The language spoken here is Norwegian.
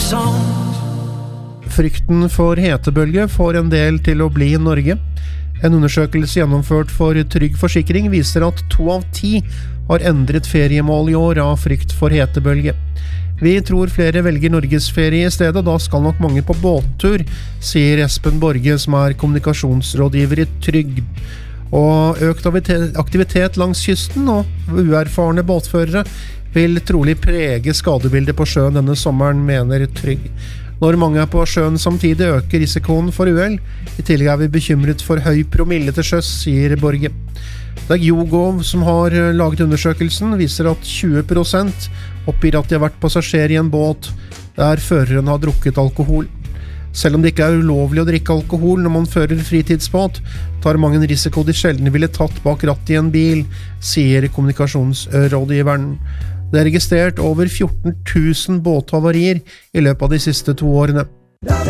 Frykten for hetebølge får en del til å bli i Norge. En undersøkelse gjennomført for Trygg Forsikring viser at 2 av 10 har endret feriemål i år av frykt for hetebølge. Vi tror flere velger Norgesferie i stedet, da skal nok mange på båttur, sier Espen Borge, som er kommunikasjonsrådgiver i Trygg. Og økt aktivitet langs kysten og uerfarne båtførere vil trolig prege skadebildet på sjøen denne sommeren, mener Trygg. Når mange er på sjøen samtidig øker risikoen for uhell. I tillegg er vi bekymret for høy promille til sjøs, sier Borge. Det er YouGov som har laget undersøkelsen, viser at 20% oppgir at de har vært passasjer i en båt der føreren har drukket alkohol. Selv om det ikke er ulovlig å drikke alkohol når man fører fritidsbåt, tar mange en risiko de sjelden ville tatt bak rattet i en bil, sier kommunikasjonsrådgiveren. Det er registrert over 14 000 båthavarier i løpet av de siste 2 årene.